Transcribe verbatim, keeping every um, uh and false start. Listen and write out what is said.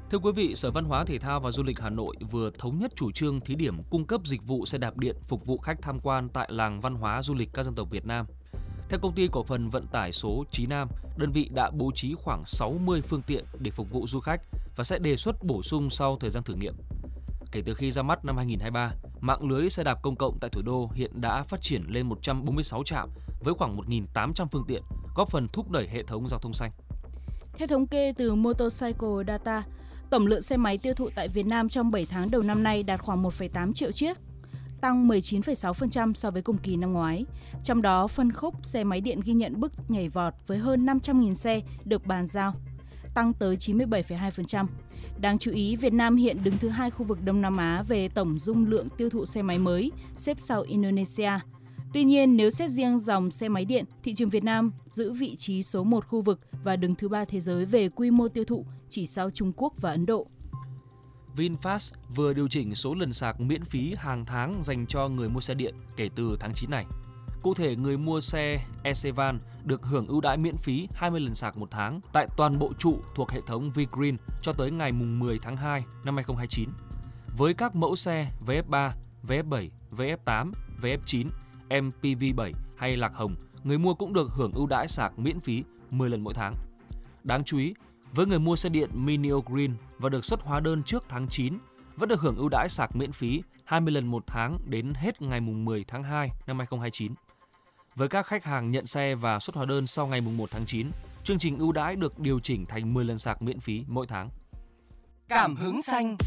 Thưa quý vị, Sở Văn hóa Thể thao và Du lịch Hà Nội vừa thống nhất chủ trương thí điểm cung cấp dịch vụ xe đạp điện phục vụ khách tham quan tại làng văn hóa du lịch các dân tộc Việt Nam. Theo công ty cổ phần vận tải số Chí Nam, đơn vị đã bố trí khoảng sáu mươi phương tiện để phục vụ du khách và sẽ đề xuất bổ sung sau thời gian thử nghiệm. Kể từ khi ra mắt năm hai nghìn không trăm hai mươi ba, mạng lưới xe đạp công cộng tại thủ đô hiện đã phát triển lên một trăm bốn mươi sáu trạm với khoảng một nghìn tám trăm phương tiện, góp phần thúc đẩy hệ thống giao thông xanh. Theo thống kê từ Motorcycle Data, tổng lượng xe máy tiêu thụ tại Việt Nam trong bảy tháng đầu năm nay đạt khoảng một phẩy tám triệu chiếc, tăng mười chín phẩy sáu phần trăm so với cùng kỳ năm ngoái. Trong đó, phân khúc xe máy điện ghi nhận bước nhảy vọt với hơn năm trăm nghìn xe được bàn giao, tăng tới chín mươi bảy phẩy hai phần trăm. Đáng chú ý, Việt Nam hiện đứng thứ hai khu vực Đông Nam Á về tổng dung lượng tiêu thụ xe máy mới, xếp sau Indonesia. Tuy nhiên, nếu xét riêng dòng xe máy điện, thị trường Việt Nam giữ vị trí số một khu vực và đứng thứ ba thế giới về quy mô tiêu thụ, chỉ sau Trung Quốc và Ấn Độ. VinFast vừa điều chỉnh số lần sạc miễn phí hàng tháng dành cho người mua xe điện kể từ tháng chín này. Cụ thể, người mua xe e xê van được hưởng ưu đãi miễn phí hai mươi lần sạc một tháng tại toàn bộ trụ thuộc hệ thống VGreen cho tới ngày mười tháng hai năm hai nghìn không trăm hai mươi chín. Với các mẫu xe vê ép ba, vê ép bảy, vê ép tám, vê ép chín, em pê vê bảy hay Lạc Hồng, người mua cũng được hưởng ưu đãi sạc miễn phí mười lần mỗi tháng. Đáng chú ý, với người mua xe điện Mini Green và được xuất hóa đơn trước tháng chín, vẫn được hưởng ưu đãi sạc miễn phí hai mươi lần một tháng đến hết ngày mười tháng hai năm hai nghìn không trăm hai mươi chín. Với các khách hàng nhận xe và xuất hóa đơn sau ngày một tháng chín, chương trình ưu đãi được điều chỉnh thành mười lần sạc miễn phí mỗi tháng. Cảm hứng xanh.